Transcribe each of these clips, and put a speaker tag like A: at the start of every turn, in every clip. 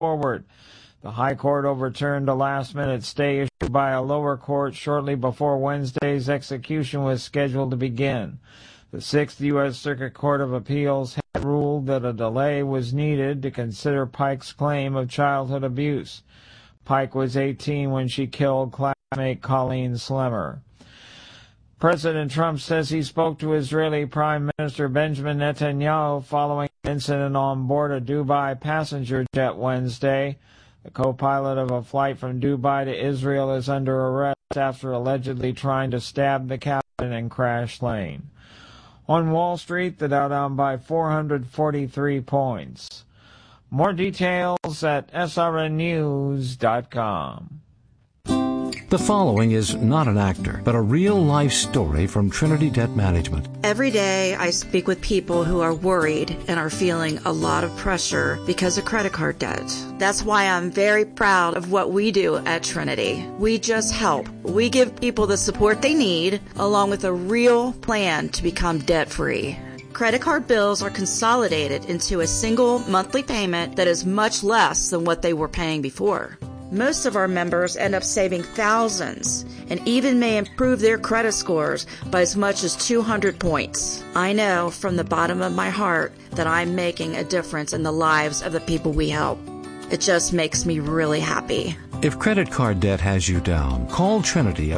A: forward. The High Court overturned a last-minute stay issued by a lower court shortly before Wednesday's execution was scheduled to begin. The 6th U.S. Circuit Court of Appeals had ruled that a delay was needed to consider Pike's claim of childhood abuse. Pike was 18 when she killed classmate Colleen Slemmer. President Trump says he spoke to Israeli Prime Minister Benjamin Netanyahu following an incident on board a Dubai passenger jet Wednesday. The co-pilot of a flight from Dubai to Israel is under arrest after allegedly trying to stab the captain and crash lane. On Wall Street, the Dow down by 443 points. More details at srnnews.com.
B: The following is not an actor, but a real-life story from Trinity Debt Management.
C: Every day I speak with people who are worried and are feeling a lot of pressure because of credit card debt. That's why I'm very proud of what we do at Trinity. We just help. We give people the support they need, along with a real plan to become debt-free. Credit card bills are consolidated into a single monthly payment that is much less than what they were paying before. Most of our members end up saving thousands and even may improve their credit scores by as much as 200 points. I know from the bottom of my heart that I'm making a difference in the lives of the people we help. It just makes me really happy.
B: If credit card debt has you down, call Trinity at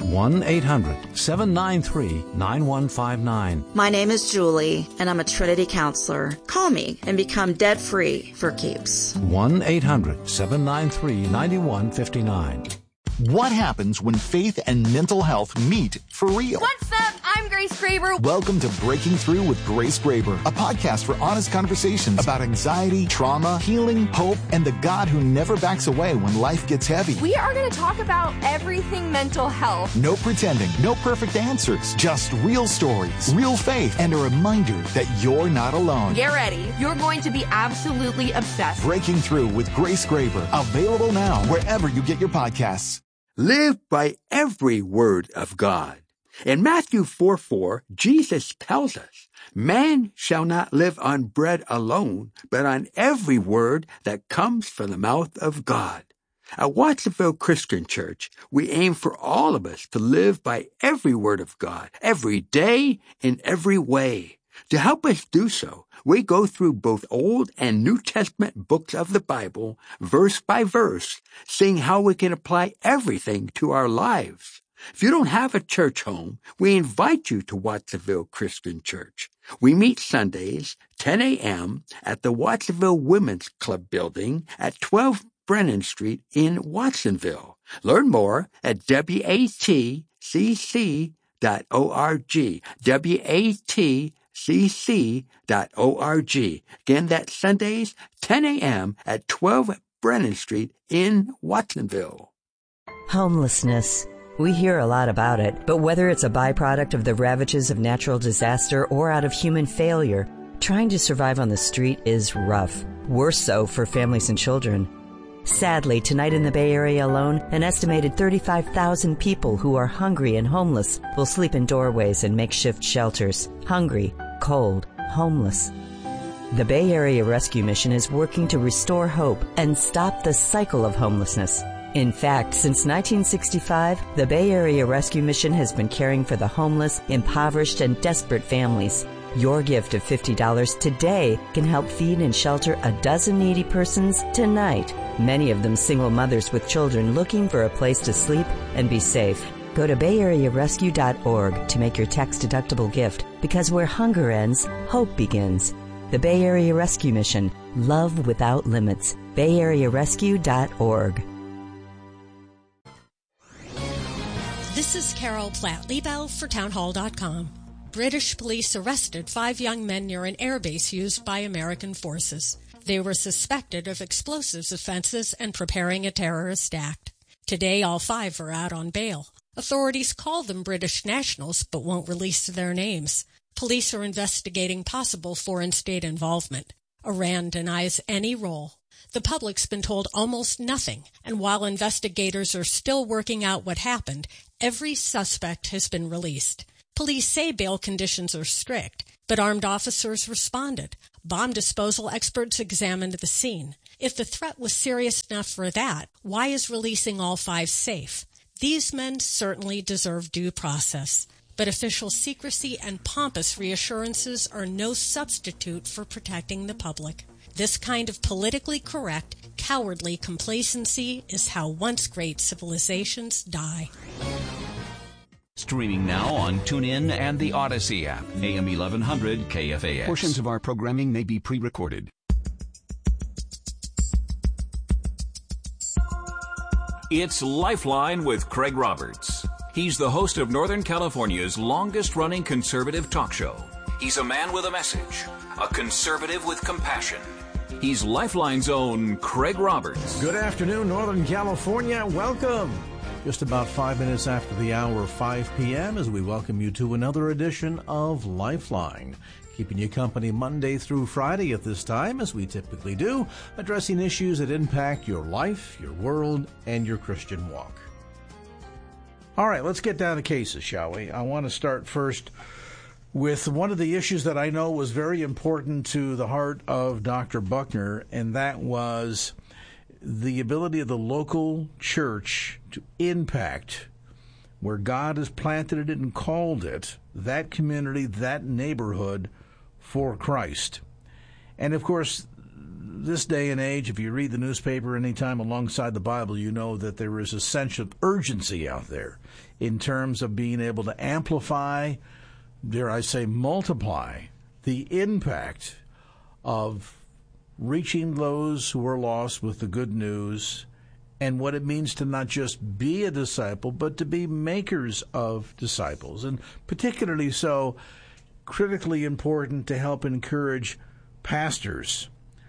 B: 1-800-793-9159.
C: My name is Julie, and I'm a Trinity counselor. Call me and become debt-free for keeps.
B: 1-800-793-9159.
D: What happens when faith and mental health meet for real?
E: What's up? I'm Grace Graber.
D: Welcome to Breaking Through with Grace Graber, a podcast for honest conversations about anxiety, trauma, healing, hope, and the God who never backs away when life gets heavy.
E: We are going to talk about everything mental health.
D: No pretending, no perfect answers, just real stories, real faith, and a reminder that you're not alone.
E: Get ready. You're going to be absolutely obsessed.
D: Breaking Through with Grace Graber, available now wherever you get your podcasts.
F: Live by every word of God. In Matthew 4:4, Jesus tells us, man shall not live on bread alone, but on every word that comes from the mouth of God. At Watsonville Christian Church, we aim for all of us to live by every word of God, every day, in every way. To help us do so, we go through both Old and New Testament books of the Bible, verse by verse, seeing how we can apply everything to our lives. If you don't have a church home, we invite you to Watsonville Christian Church. We meet Sundays, 10 a.m. at the Watsonville Women's Club building at 12 Brennan Street in Watsonville. Learn more at WATCC.org. WATCC.org. Again, that's Sundays, 10 a.m. at 12 Brennan Street in Watsonville.
G: Homelessness. We hear a lot about it, but whether it's a byproduct of the ravages of natural disaster or out of human failure, trying to survive on the street is rough. Worse so for families and children. Sadly, tonight in the Bay Area alone, an estimated 35,000 people who are hungry and homeless will sleep in doorways and makeshift shelters. Hungry, cold, homeless. The Bay Area Rescue Mission is working to restore hope and stop the cycle of homelessness. In fact, since 1965, the Bay Area Rescue Mission has been caring for the homeless, impoverished, and desperate families. Your gift of $50 today can help feed and shelter a dozen needy persons tonight. Many of them single mothers with children looking for a place to sleep and be safe. Go to BayAreaRescue.org to make your tax-deductible gift, because where hunger ends, hope begins. The Bay Area Rescue Mission. Love without limits. BayAreaRescue.org.
H: This is Carol Platt-Liebau for Townhall.com. British police arrested 5 young men near an airbase used by American forces. They were suspected of explosives offenses and preparing a terrorist act. Today, all 5 are out on bail. Authorities call them British nationals but won't release their names. Police are investigating possible foreign state involvement. Iran denies any role. The public's been told almost nothing, and while investigators are still working out what happened, every suspect has been released. Police say bail conditions are strict, but armed officers responded. Bomb disposal experts examined the scene. If the threat was serious enough for that, why is releasing all 5 safe? These men certainly deserve due process, but official secrecy and pompous reassurances are no substitute for protecting the public. This kind of politically correct, cowardly complacency is how once great civilizations die.
I: Streaming now on TuneIn and the Odyssey app, AM 1100 KFAX.
J: Portions of our programming may be pre-recorded.
I: It's Lifeline with Craig Roberts. He's the host of Northern California's longest-running conservative talk show. He's a man with a message, a conservative with compassion. He's Lifeline's own Craig Roberts.
K: Good afternoon, Northern California. Welcome. Just about 5 minutes after the hour of 5 p.m. as we welcome you to another edition of Lifeline. Keeping you company Monday through Friday at this time, as we typically do, addressing issues that impact your life, your world, and your Christian walk. All right, let's get down to cases, shall we? I want to start first with one of the issues that I know was very important to the heart of Dr. Buckner, and that was the ability of the local church to impact where God has planted it and called it, that community, that neighborhood, for Christ. And of course, this day and age, if you read the newspaper anytime alongside the Bible, you know that there is a sense of urgency out there in terms of being able to amplify, dare I say, multiply the impact of reaching those who are lost with the good news and what it means to not just be a disciple, but to be makers of disciples. And particularly so, critically important to help encourage pastors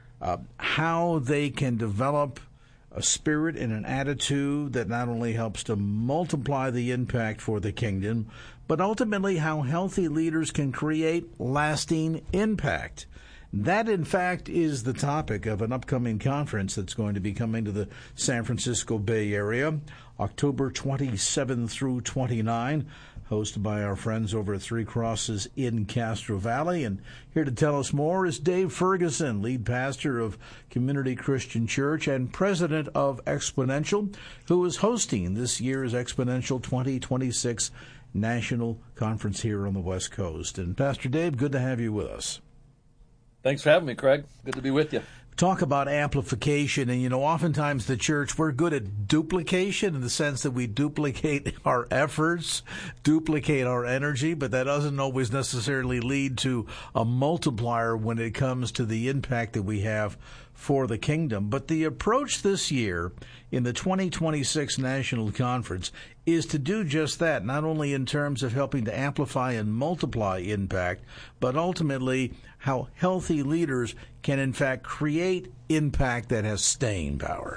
K: how they can develop a spirit and an attitude that not only helps to multiply the impact for the kingdom, but ultimately how healthy leaders can create lasting impact. That, in fact, is the topic of an upcoming conference that's going to be coming to the San Francisco Bay Area, October 27 through 29, hosted by our friends over at Three Crosses in Castro Valley. And here to tell us more is Dave Ferguson, lead pastor of Community Christian Church and president of Exponential, who is hosting this year's Exponential 2026 National Conference here on the West Coast. And Pastor Dave, good to have you with us.
L: Thanks for having me, Craig. Good to be with you.
K: Talk about amplification, and oftentimes the church, we're good at duplication in the sense that we duplicate our efforts, duplicate our energy, but that doesn't always necessarily lead to a multiplier when it comes to the impact that we have for the kingdom. But the approach this year in the 2026 National Conference is to do just that, not only in terms of helping to amplify and multiply impact, but ultimately how healthy leaders can in fact create impact that has staying power.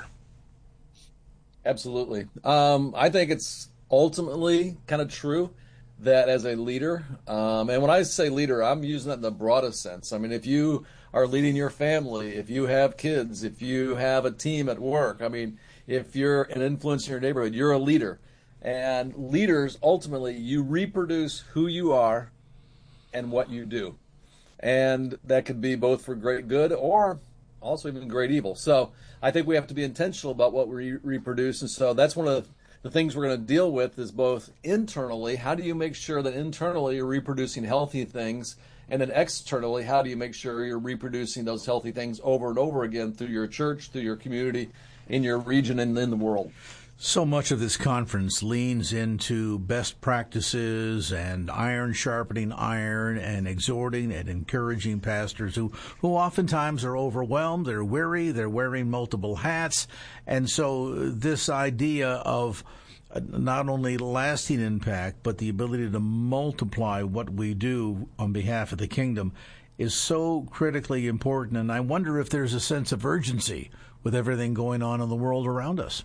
L: Absolutely. I think it's ultimately kind of true that as a leader, and when I say leader, I'm using that in the broadest sense. I mean, if you are leading your family, if you have kids, if you have a team at work, I mean, if you're an influence in your neighborhood, you're a leader. And leaders, ultimately, you reproduce who you are and what you do. And that could be both for great good or also even great evil. So I think we have to be intentional about what we reproduce. And so that's one of the things we're going to deal with is both internally, how do you make sure that internally you're reproducing healthy things? And then externally, how do you make sure you're reproducing those healthy things over and over again through your church, through your community, in your region, and in the world?
K: So much of this conference leans into best practices and iron sharpening iron and exhorting and encouraging pastors who oftentimes are overwhelmed, they're weary, they're wearing multiple hats. And so this idea of not only lasting impact, but the ability to multiply what we do on behalf of the kingdom is so critically important. And I wonder if there's a sense of urgency with everything going on in the world around us.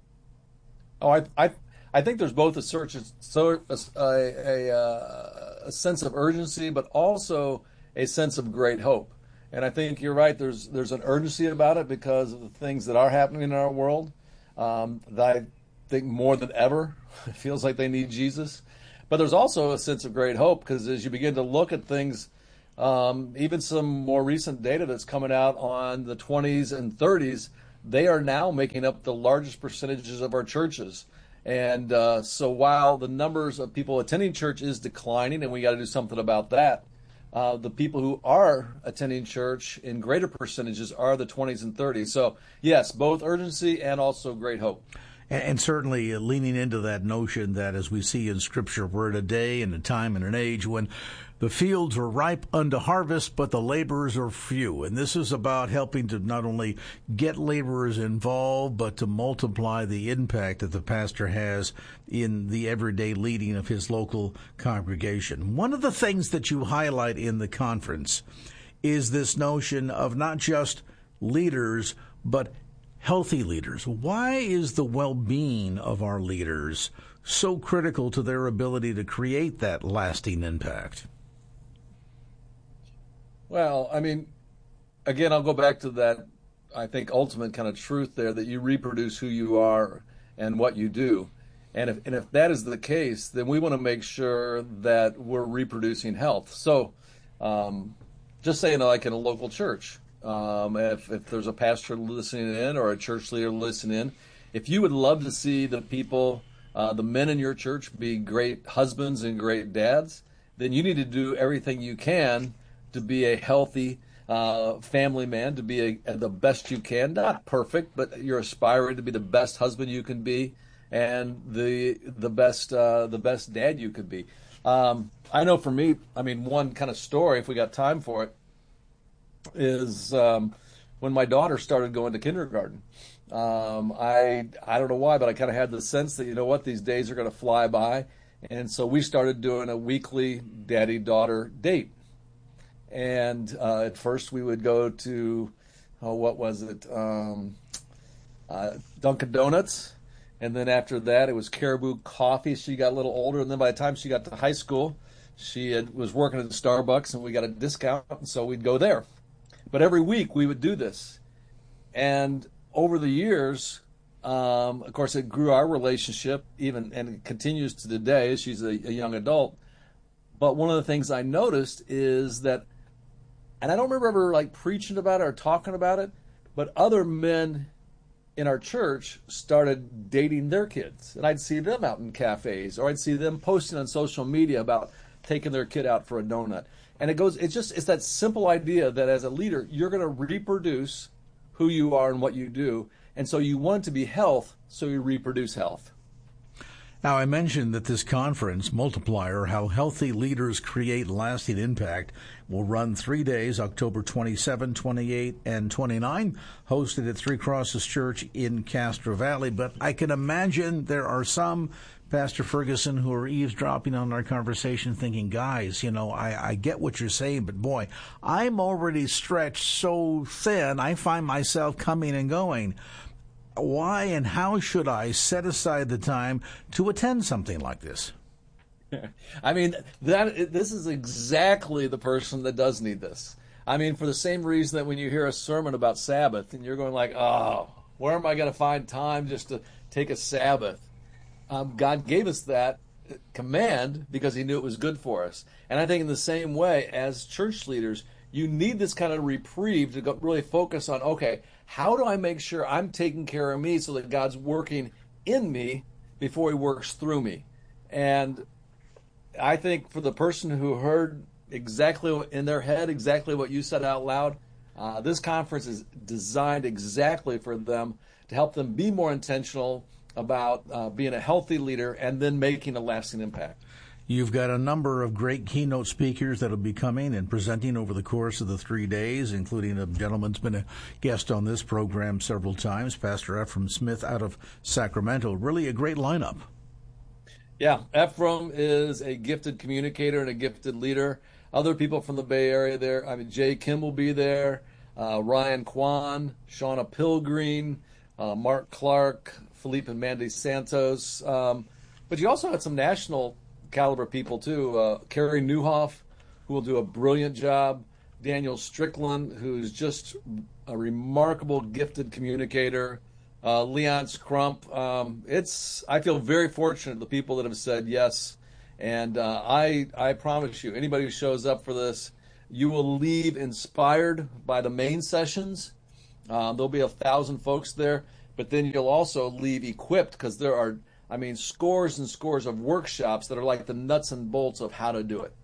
L: Oh, I think there's both a sense of urgency, but also a sense of great hope. And I think you're right. There's an urgency about it because of the things that are happening in our world. That I think more than ever, it feels like they need Jesus. But there's also a sense of great hope because as you begin to look at things even some more recent data that's coming out on the 20s and 30s, they are now making up the largest percentages of our churches. And so while the numbers of people attending church is declining, and we got to do something about that, the people who are attending church in greater percentages are the 20s and 30s. So, yes, both urgency and also great hope.
K: And certainly leaning into that notion that, as we see in Scripture, we're at a day and a time and an age when the fields are ripe unto harvest, but the laborers are few. And this is about helping to not only get laborers involved, but to multiply the impact that the pastor has in the everyday leading of his local congregation. One of the things that you highlight in the conference is this notion of not just leaders, but healthy leaders. Why is the well-being of our leaders so critical to their ability to create that lasting impact?
L: Well, I mean, again, I'll go back to that, I think, ultimate kind of truth there, that you reproduce who you are and what you do. And if that is the case, then we want to make sure that we're reproducing health. So just saying, like in a local church, if there's a pastor listening in or a church leader listening in, if you would love to see the people, the men in your church be great husbands and great dads, then you need to do everything you can to be a healthy family man, to be the best you can. Not perfect, but you're aspiring to be the best husband you can be, and the best dad you could be. I know for me, I mean, one kind of story, if we got time for it, is when my daughter started going to kindergarten. I don't know why, but I kind of had the sense that, you know what, these days are going to fly by. And so we started doing a weekly daddy-daughter date. And at first we would go to, Dunkin' Donuts. And then after that, it was Caribou Coffee. She got a little older. And then by the time she got to high school, she was working at Starbucks, and we got a discount. And so we'd go there. But every week we would do this. And over the years, of course, it grew our relationship, and it continues to today. She's a young adult. But one of the things I noticed is that, and I don't remember ever like preaching about it or talking about it, but other men in our church started dating their kids. And I'd see them out in cafes, or I'd see them posting on social media about taking their kid out for a donut. And it's that simple idea that as a leader, you're going to reproduce who you are and what you do. And so you want to be health, so you reproduce health.
K: Now, I mentioned that this conference, Multiplier, How Healthy Leaders Create Lasting Impact, will run 3 days, October 27, 28, and 29, hosted at Three Crosses Church in Castro Valley. But I can imagine there are some, Pastor Ferguson, who are eavesdropping on our conversation thinking, guys, I get what you're saying, but boy, I'm already stretched so thin, I find myself coming and going. Why and how should I set aside the time to attend something like this?
L: I mean, this is exactly the person that does need this. I mean, for the same reason that when you hear a sermon about Sabbath and you're going like, oh, where am I going to find time just to take a Sabbath? God gave us that command because he knew it was good for us. And I think in the same way, as church leaders, you need this kind of reprieve to really focus on, okay, how do I make sure I'm taking care of me so that God's working in me before he works through me? And I think for the person who heard exactly in their head, exactly what you said out loud, this conference is designed exactly for them to help them be more intentional about being a healthy leader and then making a lasting impact.
K: You've got a number of great keynote speakers that will be coming and presenting over the course of the 3 days, including a gentleman who's been a guest on this program several times, Pastor Ephraim Smith out of Sacramento. Really a great lineup.
L: Yeah, Ephraim is a gifted communicator and a gifted leader. Other people from the Bay Area there, I mean, Jay Kim will be there, Ryan Kwan, Shauna Pilgreen, Mark Clark, Felipe and Mandy Santos. But you also had some national caliber people too. Carrie Newhoff, who will do a brilliant job. Daniel Strickland, who's just a remarkable, gifted communicator. Leonce Crump. I feel very fortunate, the people that have said yes. And I promise you, anybody who shows up for this, You will leave inspired by the main sessions. There'll be 1,000 folks there, but then you'll also leave equipped, because there are, scores and scores of workshops that are like the nuts and bolts of how to do it.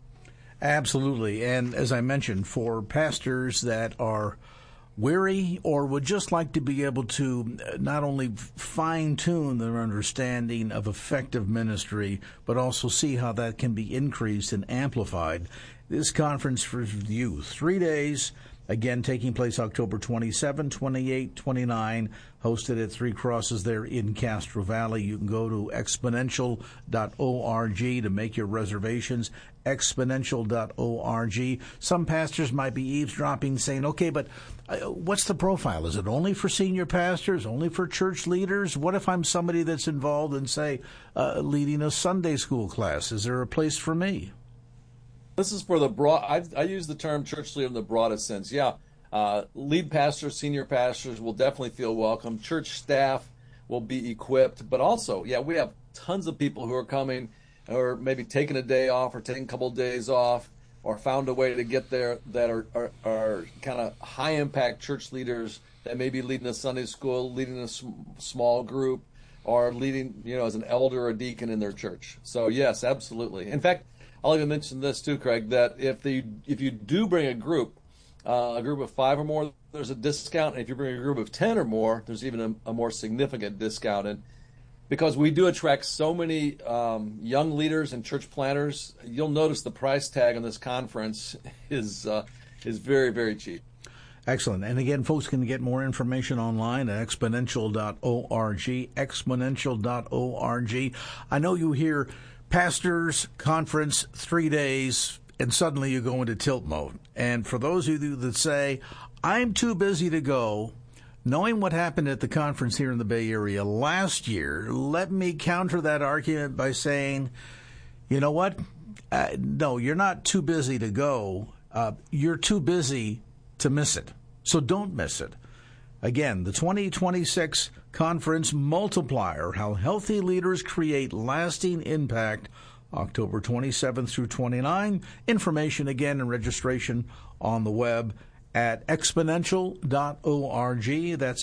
K: Absolutely. And as I mentioned, for pastors that are weary or would just like to be able to not only fine-tune their understanding of effective ministry, but also see how that can be increased and amplified, this conference for you, 3 days, again, taking place October 27, 28, 29, hosted at Three Crosses there in Castro Valley. You can go to exponential.org to make your reservations, exponential.org. Some pastors might be eavesdropping, saying, okay, but what's the profile? Is it only for senior pastors, only for church leaders? What if I'm somebody that's involved in, say, leading a Sunday school class? Is there a place for me?
L: This is for the broad. I use the term church leader in the broadest sense. Yeah, lead pastors, senior pastors will definitely feel welcome. Church staff will be equipped, but also, we have tons of people who are coming, or maybe taking a day off, or taking a couple of days off, or found a way to get there that are kind of high impact church leaders that may be leading a Sunday school, leading a small group, or leading, as an elder or deacon in their church. So yes, absolutely. In fact, I'll even mention this too, Craig, that if you do bring a group of 5 or more, there's a discount. And if you bring a group of 10 or more, there's even a more significant discount. And because we do attract so many young leaders and church planners, you'll notice the price tag on this conference is very, very cheap.
K: Excellent. And again, folks can get more information online at exponential.org, exponential.org. I know you hear Pastors Conference, 3 days, and suddenly you go into tilt mode. And for those of you that say, I'm too busy to go, knowing what happened at the conference here in the Bay Area last year, let me counter that argument by saying, you know what? No, you're not too busy to go. You're too busy to miss it. So don't miss it. Again, the 2026 Conference Multiplier, How Healthy Leaders Create Lasting Impact, October 27 through 29. Information again and registration on the web at exponential.org. That's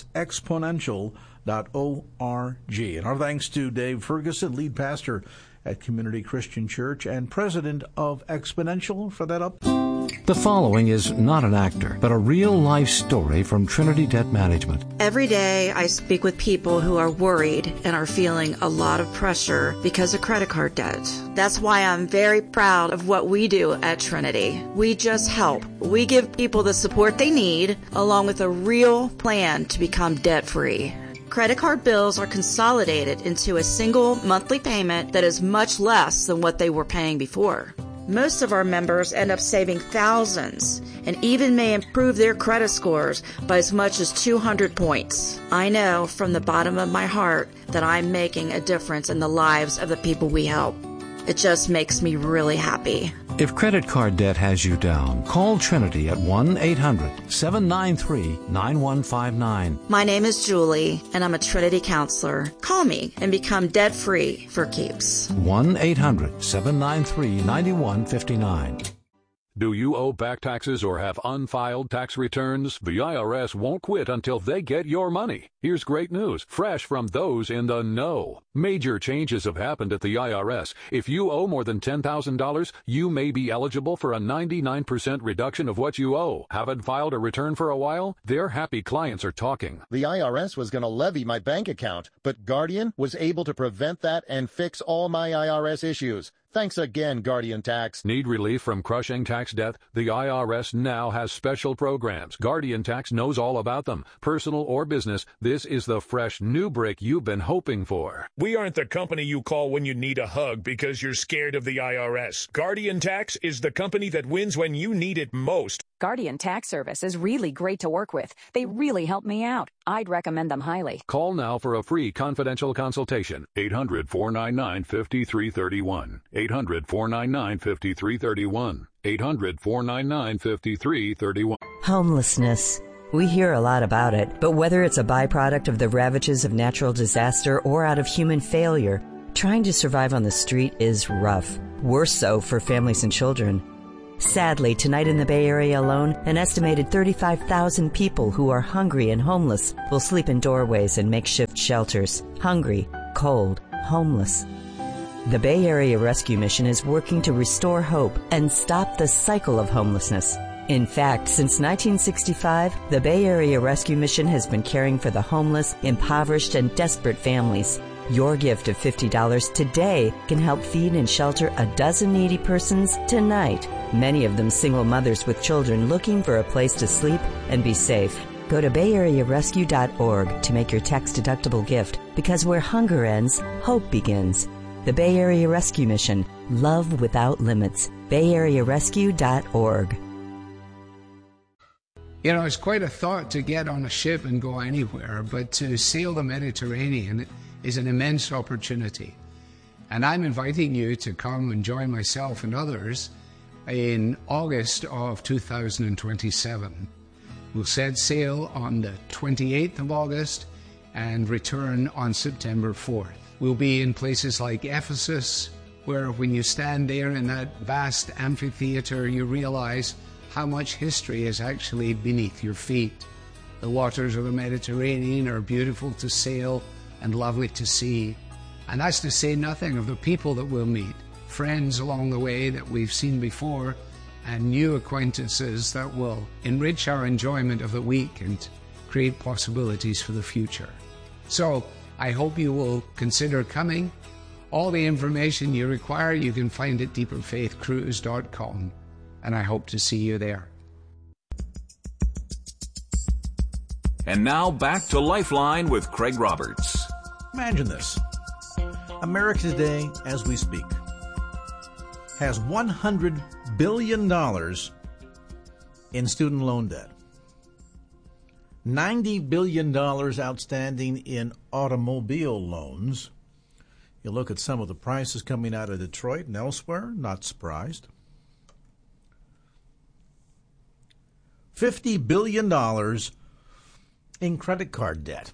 K: exponential.org. And our thanks to Dave Ferguson, lead pastor at Community Christian Church and president of Exponential, for that up.
B: The following is not an actor, but a real-life story from Trinity Debt Management.
C: Every day I speak with people who are worried and are feeling a lot of pressure because of credit card debt. That's why I'm very proud of what we do at Trinity. We just help. We give people the support they need, along with a real plan to become debt-free. Credit card bills are consolidated into a single monthly payment that is much less than what they were paying before. Most of our members end up saving thousands and even may improve their credit scores by as much as 200 points. I know from the bottom of my heart that I'm making a difference in the lives of the people we help. It just makes me really happy.
B: If credit card debt has you down, call Trinity at 1-800-793-9159.
C: My name is Julie, and I'm a Trinity counselor. Call me and become debt-free for keeps.
B: 1-800-793-9159.
I: Do you owe back taxes or have unfiled tax returns? The IRS won't quit until they get your money. Here's great news, fresh from those in the know. Major changes have happened at the IRS. If you owe more than $10,000, you may be eligible for a 99% reduction of what you owe. Haven't filed a return for a while? Their happy clients are talking.
M: The IRS was going to levy my bank account, but Guardian was able to prevent that and fix all my IRS issues. Thanks again, Guardian Tax.
I: Need relief from crushing tax debt? The IRS now has special programs. Guardian Tax knows all about them. Personal or business, this is the fresh new break you've been hoping for.
N: We aren't the company you call when you need a hug because you're scared of the IRS. Guardian Tax is the company that wins when you need it most.
O: Guardian Tax Service is really great to work with. They really help me out. I'd recommend them highly.
I: Call now for a free confidential consultation. 800-499-5331. 800-499-5331. 800-499-5331.
G: Homelessness. We hear a lot about it, but whether it's a byproduct of the ravages of natural disaster or out of human failure, trying to survive on the street is rough. Worse so for families and children. Sadly, tonight in the Bay Area alone, an estimated 35,000 people who are hungry and homeless will sleep in doorways and makeshift shelters. Hungry, cold, homeless. The Bay Area Rescue Mission is working to restore hope and stop the cycle of homelessness. In fact, since 1965, the Bay Area Rescue Mission has been caring for the homeless, impoverished, and desperate families. Your gift of $50 today can help feed and shelter a dozen needy persons tonight. Many of them single mothers with children looking for a place to sleep and be safe. Go to BayAreaRescue.org to make your tax-deductible gift, because where hunger ends, hope begins. The Bay Area Rescue Mission. Love without limits. BayAreaRescue.org.
P: You know, it's quite a thought to get on a ship and go anywhere, but to sail the Mediterranean is an immense opportunity. And I'm inviting you to come and join myself and others in August of 2027. We'll set sail on the 28th of August and return on September 4th. We'll be in places like Ephesus, where when you stand there in that vast amphitheater, you realize how much history is actually beneath your feet. The waters of the Mediterranean are beautiful to sail and lovely to see. And that's to say nothing of the people that we'll meet, friends along the way that we've seen before, and new acquaintances that will enrich our enjoyment of the week and create possibilities for the future. So I hope you will consider coming. All the information you require you can find at deeperfaithcruise.com, and I hope to see you there.
I: And now back to Lifeline with Craig Roberts.
K: Imagine this. America today, as we speak, has $100 billion in student loan debt. $90 billion outstanding in automobile loans. You look at some of the prices coming out of Detroit and elsewhere, not surprised. $50 billion in credit card debt.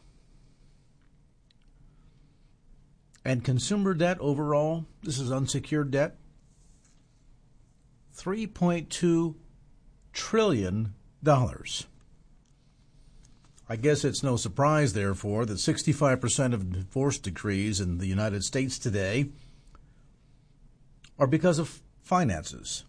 K: And consumer debt overall, this is unsecured debt, $3.2 trillion. I guess it's no surprise, therefore, that 65% of divorce decrees in the United States today are because of finances.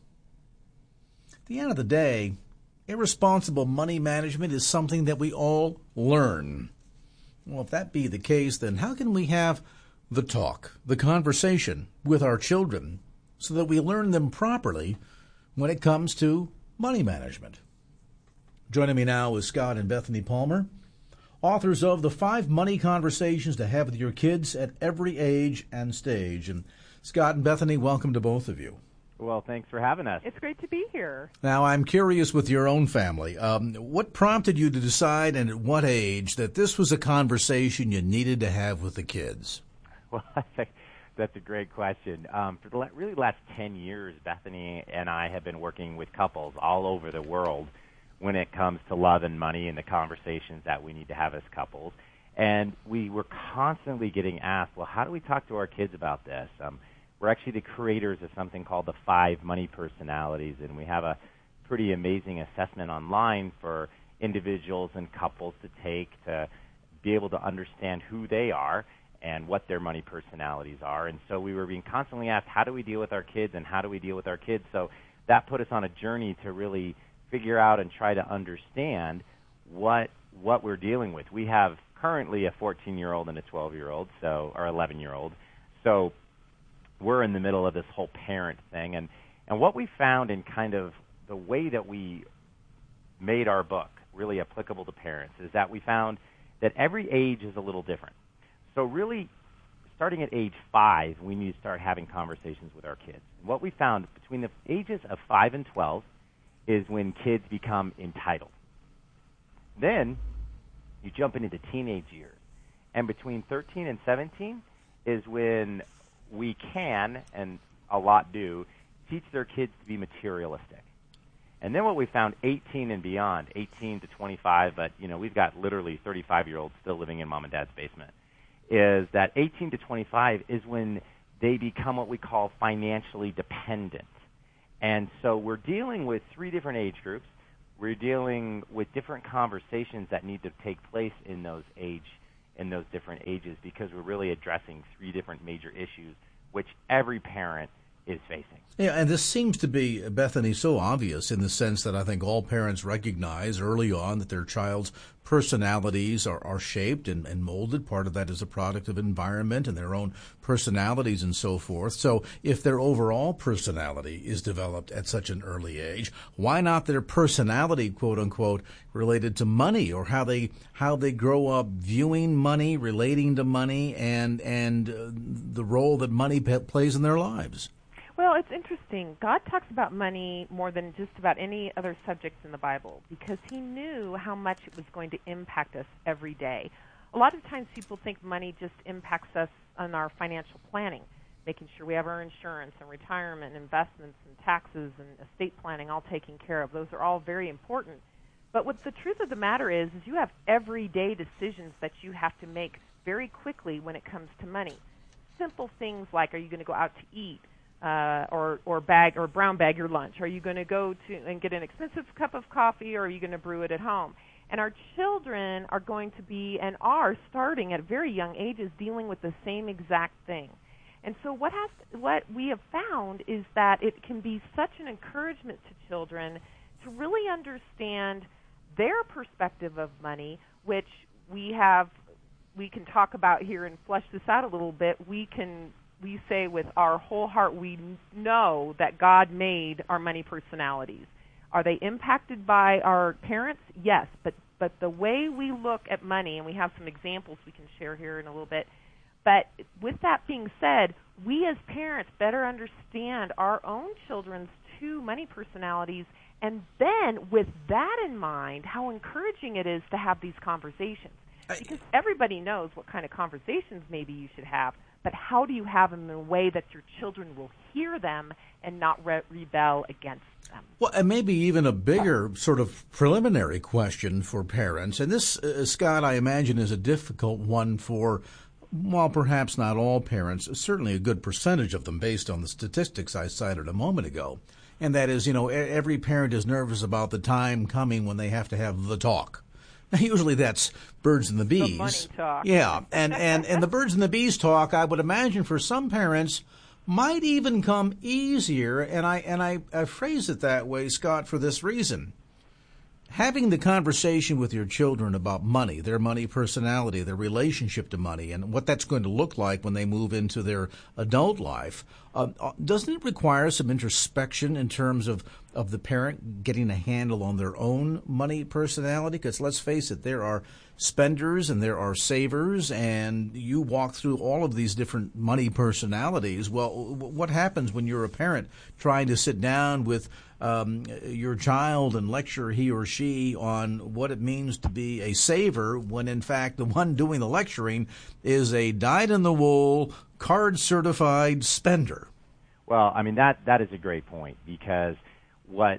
K: At the end of the day, irresponsible money management is something that we all learn. Well, if that be the case, then how can we have the talk, the conversation with our children so that we learn them properly when it comes to money management? Joining me now is Scott and Bethany Palmer, authors of The 5 Money Conversations to Have with Your Kids at Every Age and Stage. And Scott and Bethany, welcome to both of you.
Q: Well, thanks for having us.
R: It's great to be here.
K: Now, I'm curious with your own family. What prompted you to decide and at what age that this was a conversation you needed to have with the kids?
Q: Well, I think that's a great question. For the really last 10 years, Bethany and I have been working with couples all over the world when it comes to love and money and the conversations that we need to have as couples. And we were constantly getting asked, well, how do we talk to our kids about this? We're actually the creators of something called the 5 Money Personalities, and we have a pretty amazing assessment online for individuals and couples to take to be able to understand who they are and what their money personalities are. And so we were being constantly asked, how do we deal with our kids and how do we deal with our kids? So that put us on a journey to really figure out and try to understand what we're dealing with. We have currently a 14-year-old and a 12-year-old, or 11-year-old. So we're in the middle of this whole parent thing. And what we found in kind of the way that we made our book really applicable to parents is that we found that every age is a little different. So really, starting at age 5, we need to start having conversations with our kids. And what we found between the ages of 5 and 12 is when kids become entitled. Then you jump into the teenage years. And between 13 and 17 is when we can, and a lot do, teach their kids to be materialistic. And then what we found, 18 and beyond, 18 to 25, but we've got literally 35-year-olds still living in mom and dad's basement, is that 18 to 25 is when they become what we call financially dependent. And so we're dealing with 3 different age groups. We're dealing with different conversations that need to take place in those different ages, because we're really addressing 3 different major issues which every parent is facing.
K: Yeah, and this seems to be, Bethany, so obvious in the sense that I think all parents recognize early on that their child's personalities are shaped and molded. Part of that is a product of environment and their own personalities and so forth. So if their overall personality is developed at such an early age, why not their personality, quote unquote, related to money, or how they grow up viewing money, relating to money, and the role that money plays in their lives?
R: Well, it's interesting. God talks about money more than just about any other subjects in the Bible, because he knew how much it was going to impact us every day. A lot of times people think money just impacts us on our financial planning, making sure we have our insurance and retirement, investments and taxes and estate planning all taken care of. Those are all very important. But what the truth of the matter is you have everyday decisions that you have to make very quickly when it comes to money. Simple things like, are you going to go out to eat? Or brown bag your lunch? Are you going to go to and get an expensive cup of coffee, or are you going to brew it at home? And our children are going to be and are starting at very young ages dealing with the same exact thing. And so what we have found is that it can be such an encouragement to children to really understand their perspective of money, which we can talk about here and flesh this out a little bit. We say with our whole heart, we know that God made our money personalities. Are they impacted by our parents? Yes, but the way we look at money, and we have some examples we can share here in a little bit, but with that being said, we as parents better understand our own children's 2 money personalities, and then with that in mind, how encouraging it is to have these conversations. Because everybody knows what kind of conversations maybe you should have, but how do you have them in a way that your children will hear them and not rebel against them?
K: Well, and maybe even a bigger sort of preliminary question for parents, and this, Scott, I imagine is a difficult one for, well, perhaps not all parents, certainly a good percentage of them based on the statistics I cited a moment ago, and that is, every parent is nervous about the time coming when they have to have the talk. Now, usually that's birds and the bees.
R: The money talk.
K: Yeah, and the birds and the bees talk, I would imagine for some parents, might even come easier, and I phrase it that way, Scott, for this reason. Having the conversation with your children about money, their money personality, their relationship to money, and what that's going to look like when they move into their adult life, doesn't it require some introspection in terms of the parent getting a handle on their own money personality? Because let's face it, there are spenders and there are savers, and you walk through all of these different money personalities. Well, what happens when you're a parent trying to sit down with your child and lecture he or she on what it means to be a saver, when in fact the one doing the lecturing is a dyed-in-the-wool, card-certified spender?
Q: Well, I mean, that is a great point, because what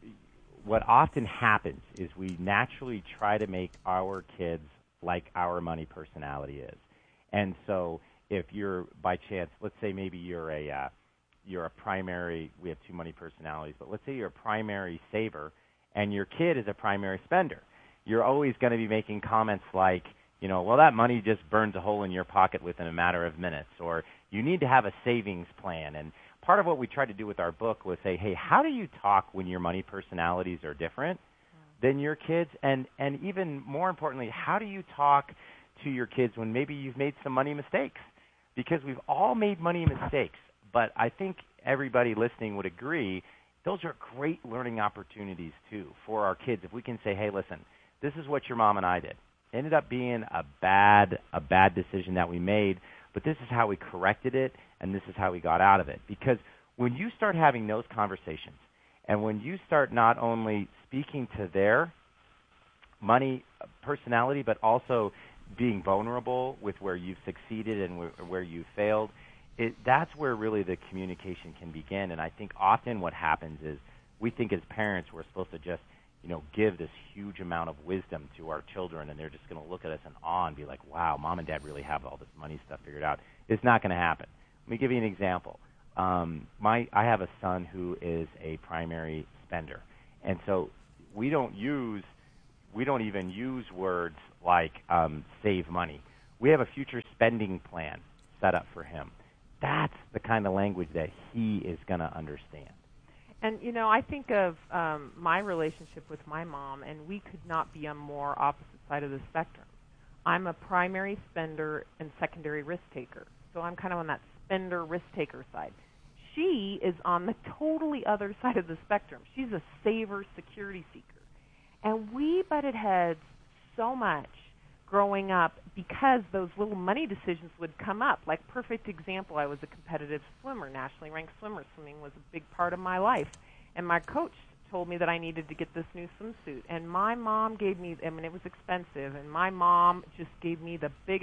Q: often happens is we naturally try to make our kids like our money personality is. And so if you're, by chance, let's say maybe you're a primary, we have 2 money personalities, but let's say you're a primary saver and your kid is a primary spender. You're always going to be making comments like, well, that money just burns a hole in your pocket within a matter of minutes, or you need to have a savings plan. And part of what we tried to do with our book was say, hey, how do you talk when your money personalities are different than your kids? And even more importantly, how do you talk to your kids when maybe you've made some money mistakes? Because we've all made money mistakes. But I think everybody listening would agree those are great learning opportunities, too, for our kids. If we can say, hey, listen, this is what your mom and I did. It ended up being a bad decision that we made, but this is how we corrected it, and this is how we got out of it. Because when you start having those conversations, and when you start not only speaking to their money personality, but also being vulnerable with where you've succeeded and where you've failed, that's where really the communication can begin. And I think often what happens is we think as parents we're supposed to just, give this huge amount of wisdom to our children, and they're just going to look at us in awe and be like, wow, mom and dad really have all this money stuff figured out. It's not going to happen. Let me give you an example. I have a son who is a primary spender, and so we don't even use words like save money. We have a future spending plan set up for him. That's the kind of language that he is going to understand.
R: And, I think of my relationship with my mom, and we could not be on more opposite side of the spectrum. I'm a primary spender and secondary risk taker, so I'm kind of on that spender risk taker side. She is on the totally other side of the spectrum. She's a saver, security seeker. And we butted heads so much growing up because those little money decisions would come up. Like, perfect example, I was a competitive swimmer, nationally ranked swimmer. Swimming was a big part of my life. And my coach told me that I needed to get this new swimsuit. And my mom gave me, it was expensive, and my mom just gave me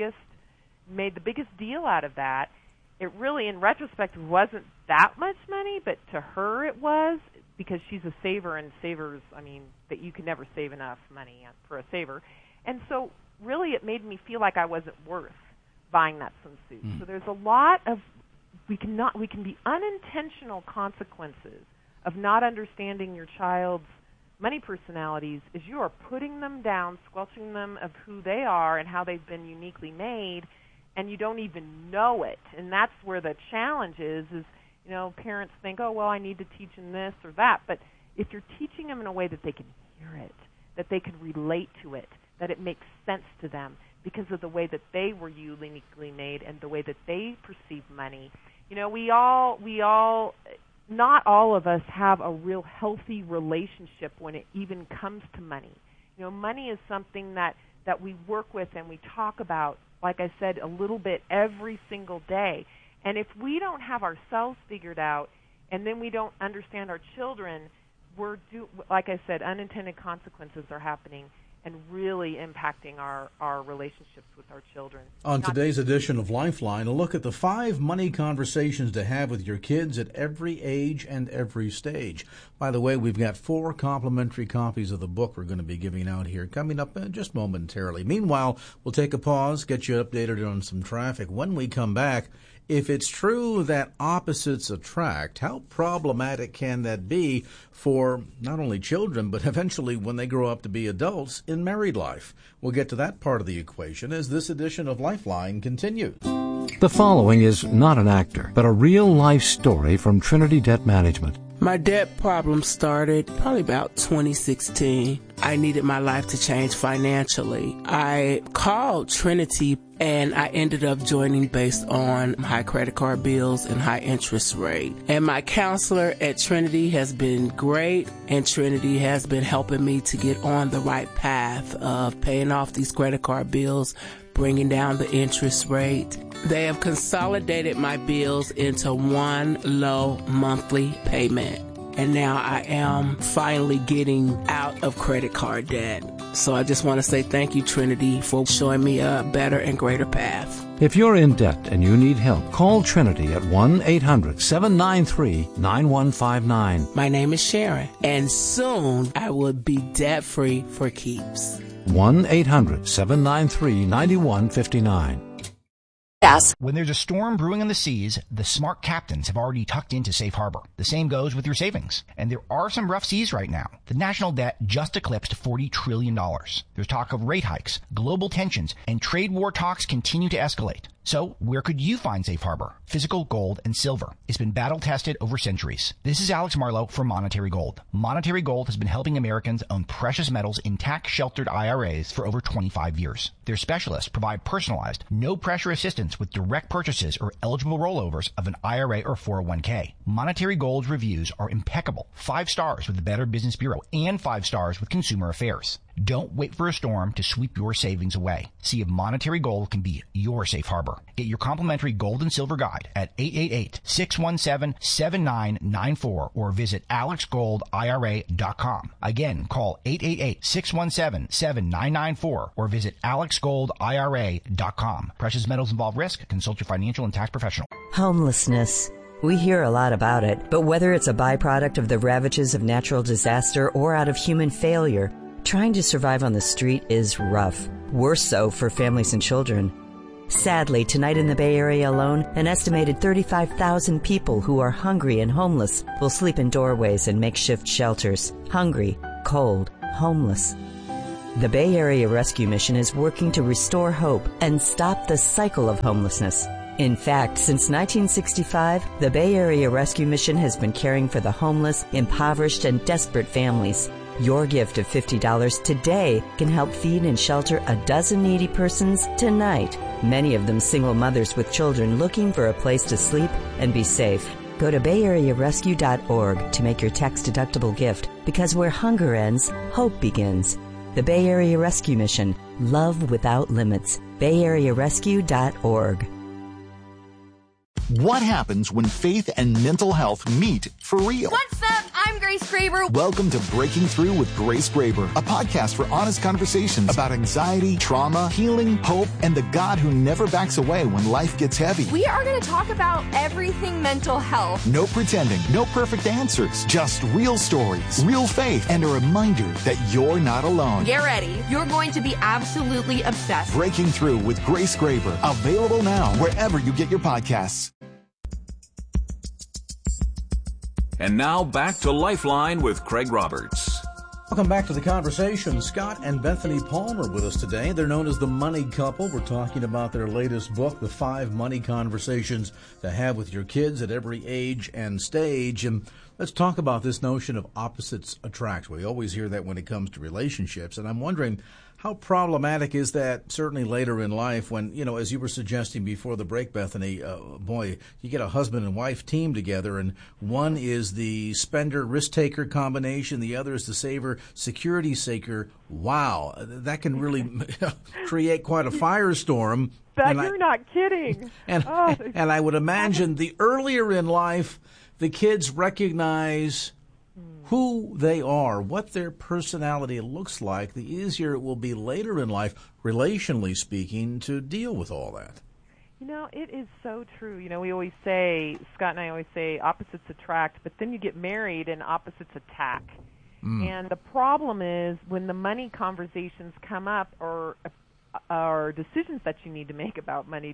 R: made the biggest deal out of that. It really, in retrospect, wasn't that much money, but to her it was, because she's a saver, and savers, that you can never save enough money for a saver. And so really it made me feel like I wasn't worth buying that swimsuit. So there's a lot of, we can be unintentional consequences of not understanding your child's money personalities is you are putting them down, squelching them of who they are and how they've been uniquely made, and you don't even know it. And that's where the challenge is parents think, oh, well, I need to teach them this or that. But if you're teaching them in a way that they can hear it, that they can relate to it, that it makes sense to them because of the way that they were uniquely made and the way that they perceive money. We all, not all of us have a real healthy relationship when it even comes to money. Money is something that we work with and we talk about, like I said, a little bit every single day. And if we don't have ourselves figured out and then we don't understand our children, like I said, unintended consequences are happening and really impacting our relationships with our children.
K: On today's edition of Lifeline, a look at the 5 money conversations to have with your kids at every age and every stage. By the way, we've got 4 complimentary copies of the book we're going to be giving out here coming up just momentarily. Meanwhile, we'll take a pause, get you updated on some traffic. When we come back, if it's true that opposites attract, how problematic can that be for not only children, but eventually when they grow up to be adults in married life? We'll get to that part of the equation as this edition of Lifeline continues.
B: The following is not an actor, but a real-life story from Trinity Debt Management.
S: My debt problem started probably about 2016. I needed my life to change financially. I called Trinity and I ended up joining based on high credit card bills and high interest rate. And my counselor at Trinity has been great, and Trinity has been helping me to get on the right path of paying off these credit card bills, bringing down the interest rate. They have consolidated my bills into one low monthly payment. And now I am finally getting out of credit card debt. So I just want to say thank you, Trinity, for showing me a better and greater path.
B: If you're in debt and you need help, call Trinity at 1-800-793-9159.
S: My name is Sharon, and soon I will be debt-free for keeps.
B: 1-800-793-9159.
T: Yes. When there's a storm brewing on the seas, the smart captains have already tucked into safe harbor. The same goes with your savings. And there are some rough seas right now. The national debt just eclipsed $40 trillion. There's talk of rate hikes, global tensions, and trade war talks continue to escalate. So, where could you find safe harbor? Physical gold and silver. It's been battle-tested over centuries. This is Alex Marlowe for Monetary Gold. Monetary Gold has been helping Americans own precious metals in tax-sheltered IRAs for over 25 years. Their specialists provide personalized, no-pressure assistance with direct purchases or eligible rollovers of an IRA or 401k. Monetary Gold's reviews are impeccable. 5 stars with the Better Business Bureau and 5 stars with Consumer Affairs. Don't wait for a storm to sweep your savings away. See if Monetary Gold can be your safe harbor. Get your complimentary gold and silver guide at 888-617-7994 or visit alexgoldira.com. Again, call 888-617-7994 or visit alexgoldira.com. Precious metals involve risk. Consult your financial and tax professional.
G: Homelessness. We hear a lot about it, but whether it's a byproduct of the ravages of natural disaster or out of human failure, trying to survive on the street is rough. Worse so for families and children. Sadly, tonight in the Bay Area alone, an estimated 35,000 people who are hungry and homeless will sleep in doorways and makeshift shelters. Hungry, cold, homeless. The Bay Area Rescue Mission is working to restore hope and stop the cycle of homelessness. In fact, since 1965, the Bay Area Rescue Mission has been caring for the homeless, impoverished, and desperate families. Your gift of $50 today can help feed and shelter a dozen needy persons tonight. Many of them single mothers with children looking for a place to sleep and be safe. Go to BayAreaRescue.org to make your tax-deductible gift, because where hunger ends, hope begins. The Bay Area Rescue Mission. Love without limits. BayAreaRescue.org.
D: What happens when faith and mental health meet for real?
E: What's up? I'm Grace Graber.
D: Welcome to Breaking Through with Grace Graber, a podcast for honest conversations about anxiety, trauma, healing, hope, and the God who never backs away when life gets heavy.
E: We are going to talk about everything mental health.
D: No pretending, no perfect answers, just real stories, real faith, and a reminder that you're not alone.
E: Get ready. You're going to be absolutely obsessed.
D: Breaking Through with Grace Graber, available now wherever you get your podcasts.
I: And now back to Lifeline with Craig Roberts.
K: Welcome back to the conversation. Scott and Bethany Palmer with us today. They're known as the Money Couple. We're talking about their latest book, The 5 Money Conversations to Have with Your Kids at Every Age and Stage. And let's talk about this notion of opposites attract. We always hear that when it comes to relationships. And I'm wondering, how problematic is that certainly later in life when, you know, as you were suggesting before the break, Bethany, boy, you get a husband and wife team together, and one is the spender risk-taker combination, the other is the saver security seeker. Wow, that can really create quite a firestorm.
R: You're not kidding.
K: And I would imagine the earlier in life the kids recognize who they are, what their personality looks like, the easier it will be later in life, relationally speaking, to deal with all that.
R: You know, it is so true. You know, we always say, Scott and I always say, opposites attract, but then you get married and opposites attack. And the problem is when the money conversations come up, or decisions that you need to make about money,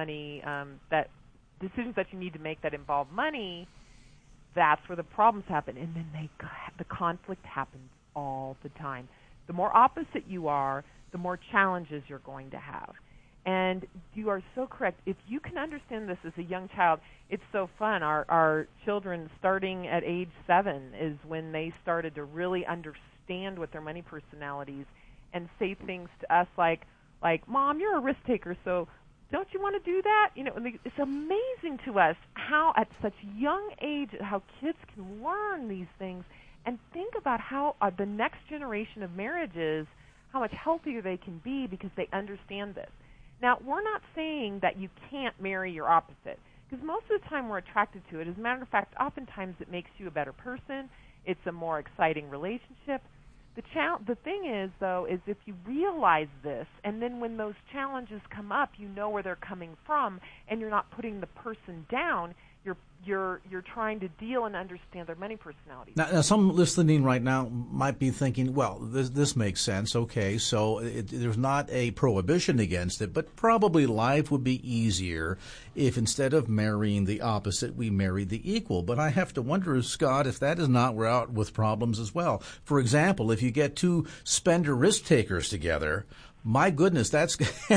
R: that decisions that you need to make that involve money, that's where the problems happen, and then the conflict happens all the time. The more opposite you are, the more challenges you're going to have. And you are so correct. If you can understand this as a young child, it's so fun. Our children, starting at age 7, is when they started to really understand what their money personalities and say things to us like, Mom, you're a risk taker, so don't you want to do that? You know, it's amazing to us how at such young age, how kids can learn these things and think about how the next generation of marriages, how much healthier they can be because they understand this. Now, we're not saying that you can't marry your opposite, because most of the time we're attracted to it. As a matter of fact, oftentimes it makes you a better person. It's a more exciting relationship. The thing is, though, is if you realize this, and then when those challenges come up, you know where they're coming from, and you're not putting the person down. You're trying to deal and understand their money personalities.
K: Now, some listening right now might be thinking, well, this makes sense. Okay, so there's not a prohibition against it, but probably life would be easier if instead of marrying the opposite, we married the equal. But I have to wonder, Scott, if that is not out with problems as well. For example, if you get two spender risk takers together, my goodness, that's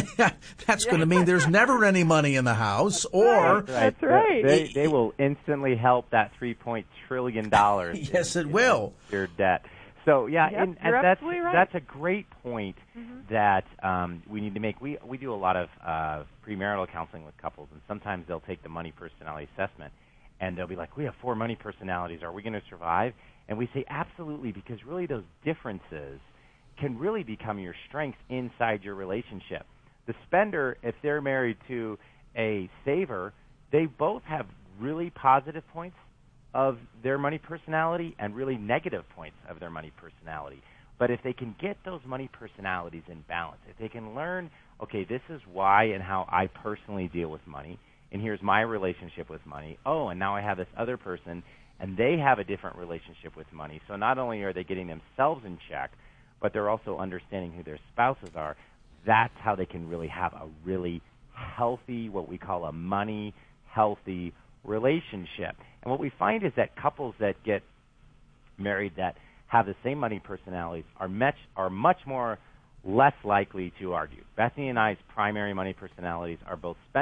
K: going to mean there's never any money in the house, or
R: that's right.
Q: They will instantly help that $3 trillion.
K: Yes, it will.
Q: Your debt. So yeah,
R: yep,
Q: and
R: you're
Q: that's
R: absolutely right.
Q: That's a great point that we need to make. We do a lot of premarital counseling with couples, and sometimes they'll take the money personality assessment, and they'll be like, "We have 4 money personalities. Are we going to survive?" And we say, "Absolutely," because really those differences can really become your strengths inside your relationship. The spender, if they're married to a saver, they both have really positive points of their money personality and really negative points of their money personality. But if they can get those money personalities in balance, if they can learn, okay, this is why and how I personally deal with money, and here's my relationship with money. Oh, and now I have this other person, and they have a different relationship with money. So not only are they getting themselves in check, but they're also understanding who their spouses are. That's how they can really have a really healthy, what we call a money healthy relationship. And what we find is that couples that get married that have the same money personalities are much more less likely to argue. Bethany and I's primary money personalities are both